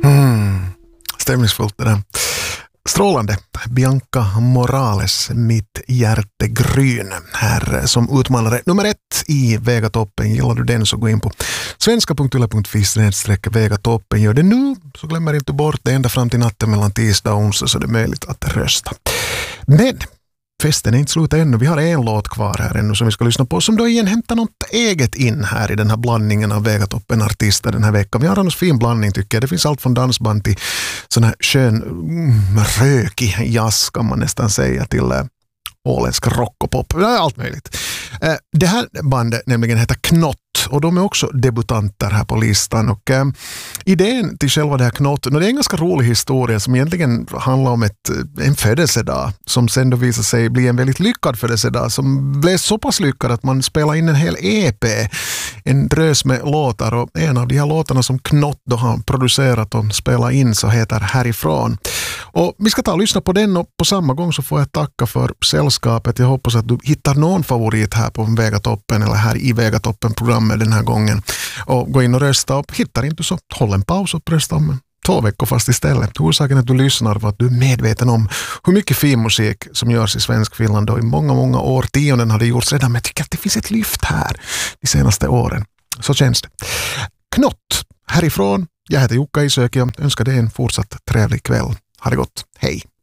Stämningsfullt det där. Strålande. Bianca Morales, Mitt hjärtegryn, här som utmanare nummer 1 i Vegatoppen. Gillar du den så gå in på svenska.yle.fi/Vegatoppen. Gör det nu så glömmer inte bort det ända fram till natten mellan tisdag och onsdag så det är möjligt att rösta. Men festen är inte slut ännu. Vi har en låt kvar här ännu som vi ska lyssna på som då igen hämtar något eget in här i den här blandningen av Vegatoppen-artister den här veckan. Vi har en fin blandning tycker jag. Det finns allt från dansband till sån här skön rökig jazz kan man nästan säga till åländsk rock och pop. Allt möjligt. Det här bandet nämligen heter Knott och de är också debutanter här på listan och idén till själva det här Knott, det är en ganska rolig historia som egentligen handlar om en födelsedag som sen då visar sig bli en väldigt lyckad födelsedag som blev så pass lyckad att man spelar in en hel EP, en drös med låtar och en av de här låtarna som Knott då har producerat och spelat in så heter Härifrån. Och vi ska ta och lyssna på den och på samma gång så får jag tacka för sällskapet. Jag hoppas att du hittar någon favorit här på Vegatoppen eller här i Vegatoppen-programmet den här gången. Och gå in och rösta och hittar inte så håll en paus och rösta om 2 veckor fast istället. Orsaken att du lyssnar var att du är medveten om hur mycket fin musik som görs i svensk Finland och i många, många årtionden har det gjorts redan men jag tycker att det finns ett lyft här de senaste åren. Så känns det. Knott, härifrån. Jag heter Jukka Isök och önskar dig en fortsatt trevlig kväll. Ha det gott. Hej!